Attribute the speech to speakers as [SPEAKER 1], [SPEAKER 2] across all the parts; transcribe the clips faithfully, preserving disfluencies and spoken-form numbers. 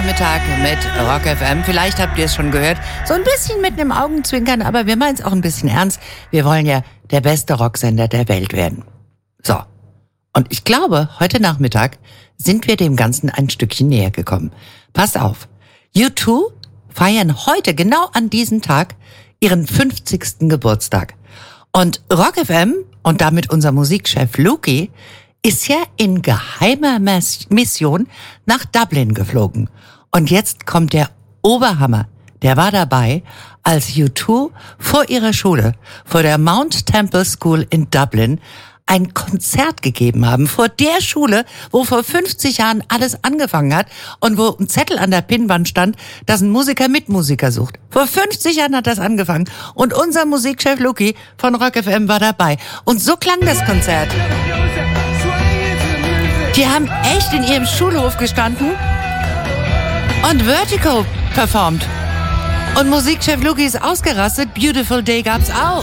[SPEAKER 1] Nachmittag mit Rock F M. Vielleicht habt ihr es schon gehört. So ein bisschen mit einem Augenzwinkern, aber wir meinen es auch ein bisschen ernst. Wir wollen ja der beste Rocksender der Welt werden. So. Und ich glaube, heute Nachmittag sind wir dem Ganzen ein Stückchen näher gekommen. Passt auf. U zwei feiern heute, genau an diesem Tag, ihren fünfzigsten Geburtstag. Und Rock F M und damit unser Musikchef Luki ist ja in geheimer Mission nach Dublin geflogen. Und jetzt kommt der Oberhammer. Der war dabei, als U zwei vor ihrer Schule, vor der Mount Temple School in Dublin, ein Konzert gegeben haben. Vor der Schule, wo vor fünfzig Jahren alles angefangen hat und wo ein Zettel an der Pinnwand stand, dass ein Musiker Mitmusiker sucht. Vor fünfzig Jahren hat das angefangen. Und unser Musikchef Luki von Rock F M war dabei. Und so klang das Konzert. Die haben echt in ihrem Schulhof gestanden und Vertigo performt. Und Musikchef Luki ist ausgerastet. Beautiful Day gab's auch.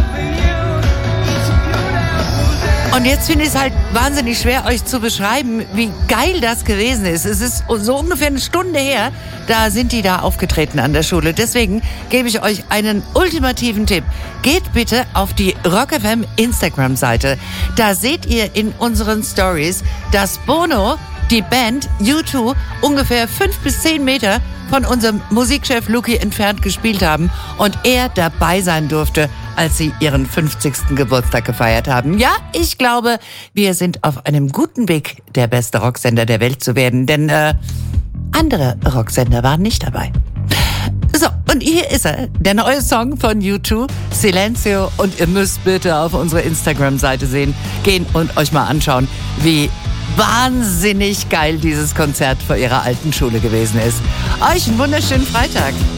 [SPEAKER 1] Und jetzt finde ich es halt wahnsinnig schwer, euch zu beschreiben, wie geil das gewesen ist. Es ist so ungefähr eine Stunde her, da sind die da aufgetreten an der Schule. Deswegen gebe ich euch einen ultimativen Tipp. Geht bitte auf die Rock F M Instagram-Seite. Da seht ihr in unseren Stories, dass Bono, die Band U zwei, ungefähr fünf bis zehn Meter von unserem Musikchef Luki entfernt gespielt haben und er dabei sein durfte, als sie ihren fünfzigsten Geburtstag gefeiert haben. Ja, ich glaube, wir sind auf einem guten Weg, der beste Rocksender der Welt zu werden, denn äh, andere Rocksender waren nicht dabei. So, und hier ist er, der neue Song von U zwei, Silencio, und ihr müsst bitte auf unsere Instagram-Seite sehen, gehen und euch mal anschauen, wie wahnsinnig geil dieses Konzert vor ihrer alten Schule gewesen ist. Euch einen wunderschönen Freitag.